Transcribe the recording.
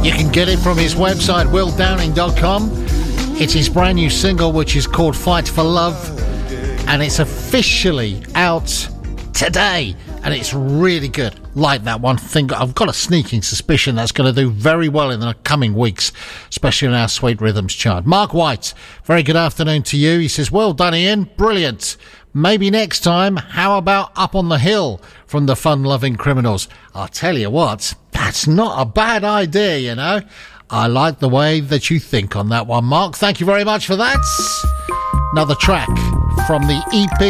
You can get it from his website, willdowning.com. It's his brand new single, which is called Fight for Love, and it's officially out today, and it's really good. Like that one thing, I've got a sneaking suspicion that's going to do very well in the coming weeks, especially in our Sweet Rhythms chart. Mark White, very good afternoon to you. He says, well done, Ian, brilliant. Maybe next time, how about Up on the Hill from the Fun-Loving Criminals? I'll tell you what, that's not a bad idea, you know. I like the way that you think on that one, Mark. Thank you very much for that. Another track from the EP